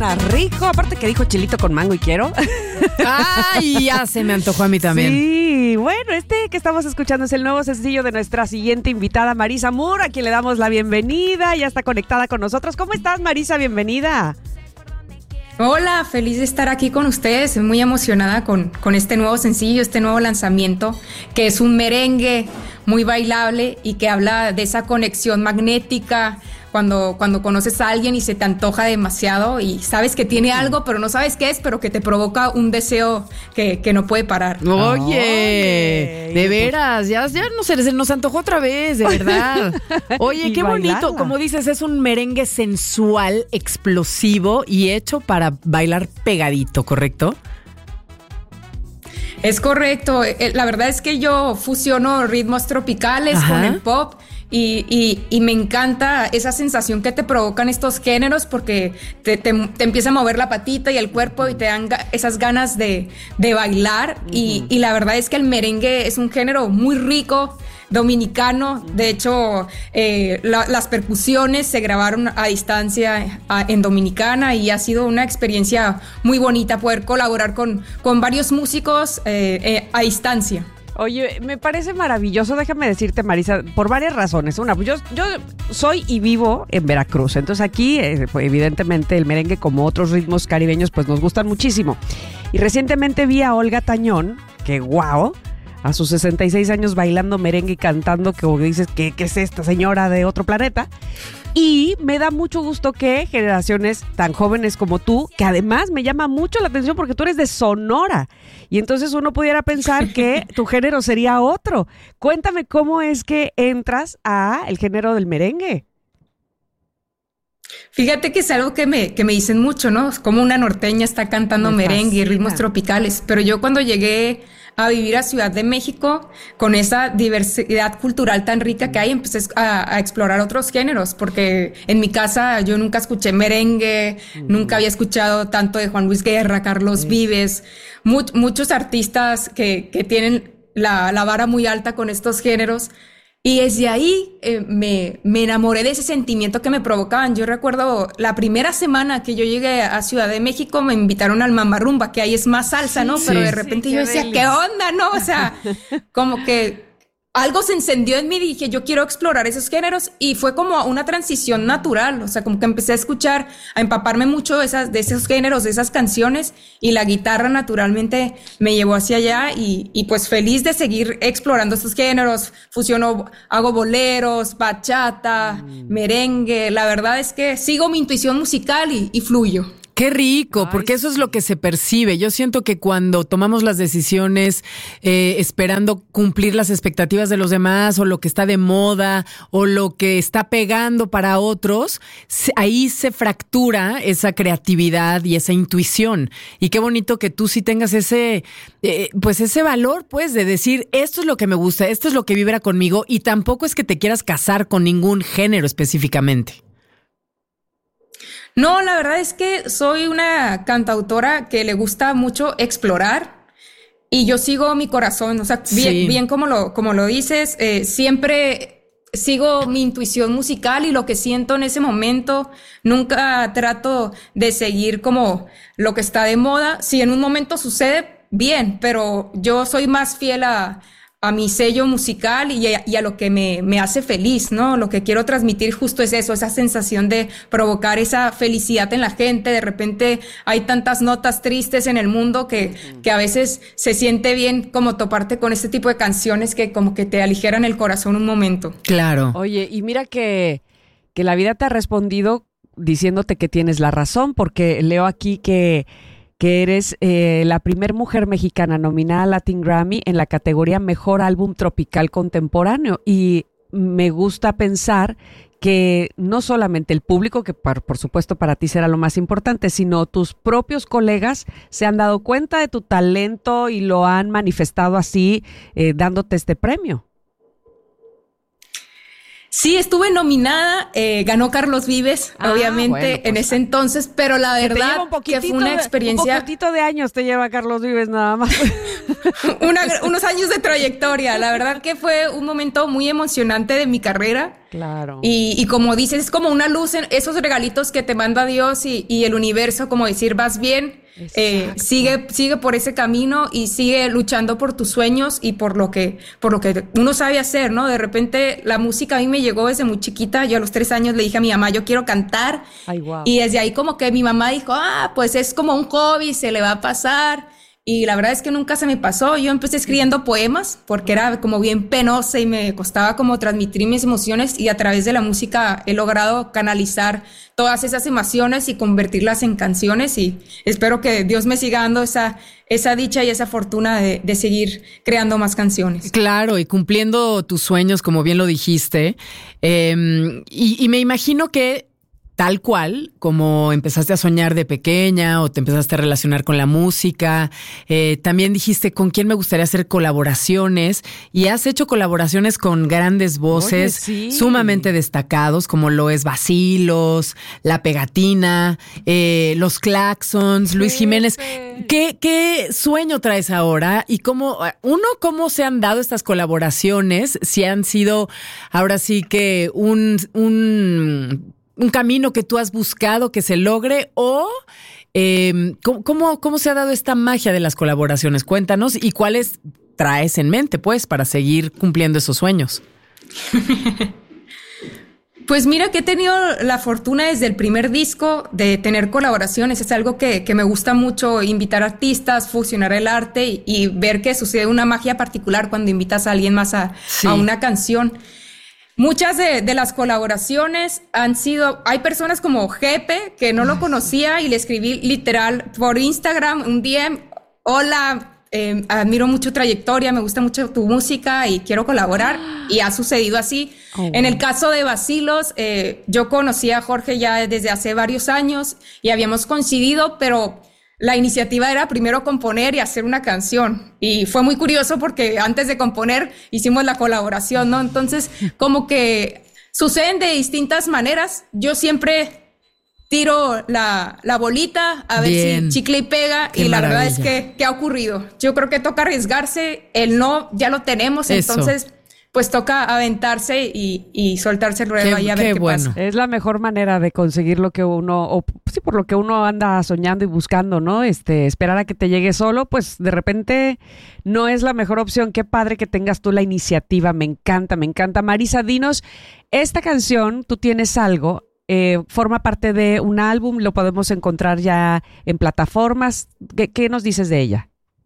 suena rico. Aparte que dijo chilito con mango y quiero. Ay, ya se me antojó a mí también. Sí, bueno, que estamos escuchando es el nuevo sencillo de nuestra siguiente invitada, Marisa Moore, a quien le damos la bienvenida. Ya está conectada con nosotros. ¿Cómo estás, Marisa? Bienvenida. Hola, feliz de estar aquí con ustedes, muy emocionada con este nuevo sencillo, este nuevo lanzamiento, que es un merengue muy bailable y que habla de esa conexión magnética cuando conoces a alguien y se te antoja demasiado y sabes que tiene algo, pero no sabes qué es, pero que te provoca un deseo que no puede parar. Oye, de veras, ya no sé, se nos antojó otra vez, de verdad. Oye, qué bonito, como dices, es un merengue sensual, explosivo y hecho para bailar pegadito, ¿correcto? Es correcto, la verdad es que yo fusiono ritmos tropicales con el pop. Y me encanta esa sensación que te provocan estos géneros porque te empieza a mover la patita y el cuerpo y te dan esas ganas de bailar. Uh-huh. Y la verdad es que el merengue es un género muy rico, dominicano. De hecho, las percusiones se grabaron a distancia en Dominicana y ha sido una experiencia muy bonita poder colaborar con varios músicos a distancia. Oye, me parece maravilloso, déjame decirte, Marisa, por varias razones. Una, yo soy y vivo en Veracruz, entonces aquí, pues, evidentemente, el merengue, como otros ritmos caribeños, pues nos gustan muchísimo. Y recientemente vi a Olga Tañón, que guau, a sus 66 años bailando merengue y cantando, que dices, ¿qué es esta señora de otro planeta? Y me da mucho gusto que generaciones tan jóvenes como tú, que además me llama mucho la atención porque tú eres de Sonora, y entonces uno pudiera pensar que tu género sería otro. Cuéntame cómo es que entras a el género del merengue. Fíjate que es algo que me dicen mucho, ¿no? Como una norteña está cantando merengue y ritmos tropicales, pero yo cuando llegué a vivir a Ciudad de México, con esa diversidad cultural tan rica que hay, empecé a explorar otros géneros, porque en mi casa yo nunca escuché merengue, nunca había escuchado tanto de Juan Luis Guerra, Carlos Vives, muchos artistas que tienen la vara muy alta con estos géneros. Y desde ahí me enamoré de ese sentimiento que me provocaban. Yo recuerdo la primera semana que yo llegué a Ciudad de México, me invitaron al Mamarrumba, que ahí es más salsa, ¿no? Pero de repente yo decía, ¿qué onda, no? O sea, como que algo se encendió en mí y dije, yo quiero explorar esos géneros, y fue como una transición natural, o sea, como que empecé a escuchar, a empaparme mucho de esos géneros, de esas canciones, y la guitarra naturalmente me llevó hacia allá, y pues feliz de seguir explorando esos géneros, fusiono, hago boleros, bachata, merengue, la verdad es que sigo mi intuición musical y fluyo. Qué rico, porque eso es lo que se percibe. Yo siento que cuando tomamos las decisiones esperando cumplir las expectativas de los demás, o lo que está de moda, o lo que está pegando para otros, ahí se fractura esa creatividad y esa intuición. Y qué bonito que tú sí tengas ese valor, pues, de decir, esto es lo que me gusta, esto es lo que vibra conmigo, y tampoco es que te quieras casar con ningún género específicamente. No, la verdad es que soy una cantautora que le gusta mucho explorar, y yo sigo mi corazón, o sea, bien como lo dices, siempre sigo mi intuición musical y lo que siento en ese momento. Nunca trato de seguir como lo que está de moda. Si en un momento sucede, bien, pero yo soy más fiel a mi sello musical y a lo que me hace feliz, ¿no? Lo que quiero transmitir justo es eso, esa sensación de provocar esa felicidad en la gente. De repente hay tantas notas tristes en el mundo que a veces se siente bien como toparte con este tipo de canciones que como que te aligeran el corazón un momento. Claro. Oye, y mira que la vida te ha respondido diciéndote que tienes la razón, porque leo aquí que eres la primer mujer mexicana nominada al Latin Grammy en la categoría Mejor Álbum Tropical Contemporáneo. Y me gusta pensar que no solamente el público, que por supuesto para ti será lo más importante, sino tus propios colegas se han dado cuenta de tu talento y lo han manifestado así, dándote este premio. Sí, estuve nominada, ganó Carlos Vives, obviamente, bueno, pues, en ese entonces, pero la verdad que fue una experiencia... Un poquitito de años te lleva Carlos Vives nada más. Unos años de trayectoria, la verdad que fue un momento muy emocionante de mi carrera. Claro. Y como dices, es como una luz en esos regalitos que te manda Dios y el universo, como decir, vas bien, sigue por ese camino y sigue luchando por tus sueños y por lo que uno sabe hacer, ¿no? De repente la música a mí me llegó desde muy chiquita. Yo a los 3 años le dije a mi mamá, yo quiero cantar. Ay, wow. Y desde ahí como que mi mamá dijo, pues es como un hobby, se le va a pasar. Y la verdad es que nunca se me pasó. Yo empecé escribiendo poemas porque era como bien penosa y me costaba como transmitir mis emociones, y a través de la música he logrado canalizar todas esas emociones y convertirlas en canciones, y espero que Dios me siga dando esa dicha y esa fortuna de seguir creando más canciones. Claro, y cumpliendo tus sueños, como bien lo dijiste. Y me imagino que tal cual, como empezaste a soñar de pequeña o te empezaste a relacionar con la música, también dijiste con quién me gustaría hacer colaboraciones, y has hecho colaboraciones con grandes voces. Oye, sí, sumamente destacados, como lo es Bacilos, La Pegatina, Los Claxons, Luis Jiménez. ¿Qué sueño traes ahora? Y cómo se han dado estas colaboraciones, si han sido ahora sí que un camino que tú has buscado que se logre, o ¿cómo se ha dado esta magia de las colaboraciones? Cuéntanos, y cuáles traes en mente, pues, para seguir cumpliendo esos sueños. Pues mira que he tenido la fortuna desde el primer disco de tener colaboraciones. Es algo que me gusta mucho, invitar artistas, fusionar el arte y ver que sucede una magia particular cuando invitas a alguien más a una canción. Muchas de las colaboraciones han sido... Hay personas como Jepe, que no lo conocía, y le escribí literal por Instagram un DM. Hola, admiro mucho tu trayectoria, me gusta mucho tu música y quiero colaborar. Y ha sucedido así. En el caso de Bacilos, yo conocí a Jorge ya desde hace varios años y habíamos coincidido, pero... La iniciativa era primero componer y hacer una canción. Y fue muy curioso porque antes de componer hicimos la colaboración, ¿no? Entonces, como que suceden de distintas maneras. Yo siempre tiro la bolita a ver si chicle y pega. Qué y la maravilla. Verdad es que ha ocurrido. Yo creo que toca arriesgarse. El no ya lo tenemos, entonces... Pues toca aventarse y soltarse el ruedo y a ver qué pasa. Es la mejor manera de conseguir lo que uno, o sí, por lo que uno anda soñando y buscando, ¿no? Esperar a que te llegue solo, pues de repente no es la mejor opción. Qué padre que tengas tú la iniciativa. Me encanta, me encanta. Marisa, dinos, esta canción, Tú Tienes Algo, forma parte de un álbum, lo podemos encontrar ya en plataformas. ¿Qué nos dices de ella?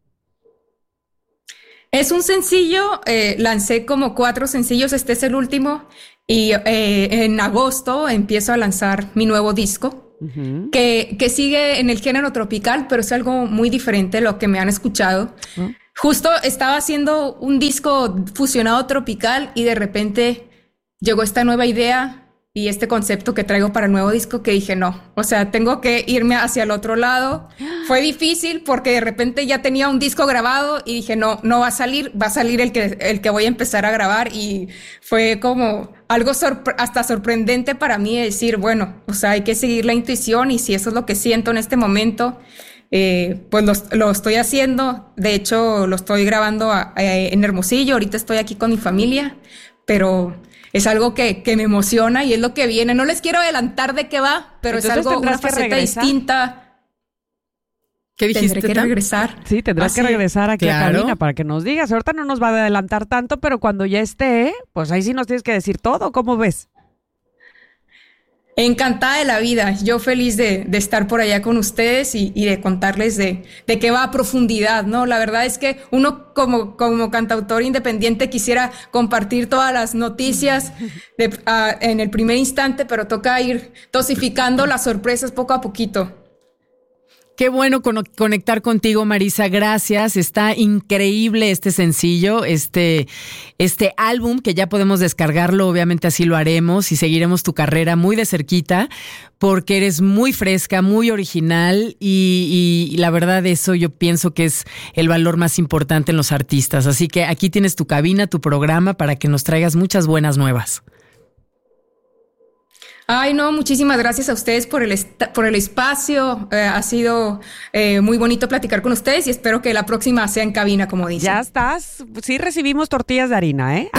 Es un sencillo, lancé como 4 sencillos, este es el último, y en agosto empiezo a lanzar mi nuevo disco, que sigue en el género tropical, pero es algo muy diferente de lo que me han escuchado. Justo estaba haciendo un disco fusionado tropical y de repente llegó esta nueva idea y este concepto que traigo para el nuevo disco, que dije no, o sea, tengo que irme hacia el otro lado. Fue difícil porque de repente ya tenía un disco grabado y dije no va a salir el que voy a empezar a grabar, y fue como algo hasta sorprendente para mí de decir, bueno, o sea, hay que seguir la intuición, y si eso es lo que siento en este momento, pues lo estoy haciendo. De hecho, lo estoy grabando en Hermosillo, ahorita estoy aquí con mi familia, pero... Es algo que me emociona y es lo que viene. No les quiero adelantar de qué va, pero entonces es algo, una faceta distinta. ¿Qué dijiste? Tendré que regresar. Sí, tendrás que regresar aquí a cabina para que nos digas. Ahorita no nos va a adelantar tanto, pero cuando ya esté, pues ahí sí nos tienes que decir todo. ¿Cómo ves? Encantada de la vida, yo feliz de estar por allá con ustedes y de contarles de qué va a profundidad, ¿no? La verdad es que uno como cantautor independiente quisiera compartir todas las noticias en el primer instante, pero toca ir dosificando las sorpresas poco a poquito. Qué bueno conectar contigo, Marisa. Gracias. Está increíble este sencillo, este álbum, que ya podemos descargarlo. Obviamente así lo haremos y seguiremos tu carrera muy de cerquita, porque eres muy fresca, muy original y la verdad eso yo pienso que es el valor más importante en los artistas. Así que aquí tienes tu cabina, tu programa, para que nos traigas muchas buenas nuevas. Ay, no, muchísimas gracias a ustedes por el espacio. Ha sido muy bonito platicar con ustedes y espero que la próxima sea en cabina, como dicen. Ya estás. Sí recibimos tortillas de harina, ¿eh?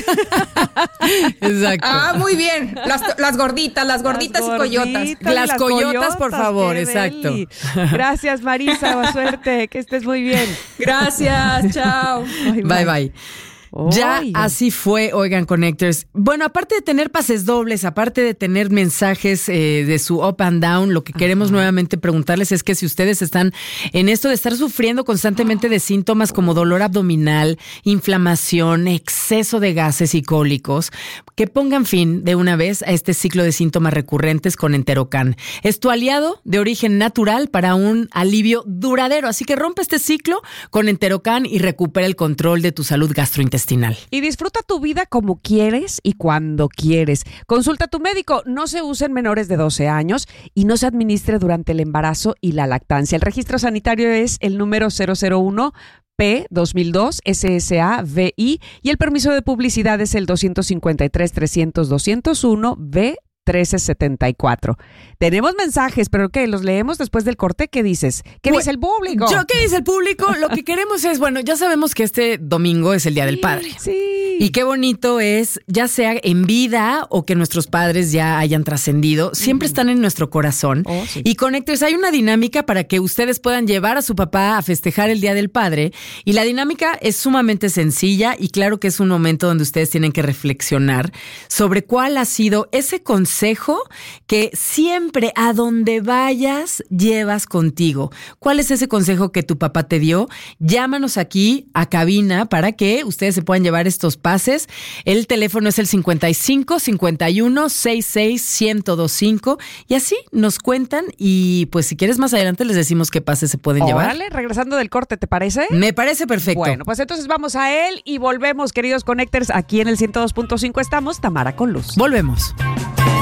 Exacto. Muy bien. Las gorditas y coyotas. Las coyotas, por favor, exacto. Gracias, Marisa. Suerte. Que estés muy bien. Gracias. Chao. Bye. Ya así fue, oigan, Connectors. Bueno, aparte de tener pases dobles, aparte de tener mensajes de su up and down, lo que queremos nuevamente preguntarles es que si ustedes están en esto de estar sufriendo constantemente de síntomas como dolor abdominal, inflamación, exceso de gases y cólicos, que pongan fin de una vez a este ciclo de síntomas recurrentes con Enterocan. Es tu aliado de origen natural para un alivio duradero, así que rompe este ciclo con Enterocan y recupera el control de tu salud gastrointestinal. Y disfruta tu vida como quieres y cuando quieres. Consulta a tu médico. No se use en menores de 12 años y no se administre durante el embarazo y la lactancia. El registro sanitario es el número 001 P2002 SSAVI y el permiso de publicidad es el 253-300-201 B 1374. Tenemos mensajes, pero ¿qué? ¿Los leemos después del corte? ¿Qué dices? ¿Qué dice el público? ¿Qué dice el público? Lo que queremos es, bueno, ya sabemos que este domingo es el Día del Padre. Sí. Y qué bonito es, ya sea en vida o que nuestros padres ya hayan trascendido, siempre están en nuestro corazón. Sí. Y Connectors, hay una dinámica para que ustedes puedan llevar a su papá a festejar el Día del Padre. Y la dinámica es sumamente sencilla y claro que es un momento donde ustedes tienen que reflexionar sobre cuál ha sido ese consejo que siempre a donde vayas llevas contigo. ¿Cuál es ese consejo que tu papá te dio? Llámanos aquí a cabina para que ustedes se puedan llevar estos pases. El teléfono es el 55 51 66 1025 y así nos cuentan y pues si quieres más adelante les decimos qué pases se pueden llevar. Órale, regresando del corte, ¿te parece? Me parece perfecto. Bueno, pues entonces vamos a él y volvemos, queridos Connectors. Aquí en el 102.5 estamos, Tamara con Luz. Volvemos.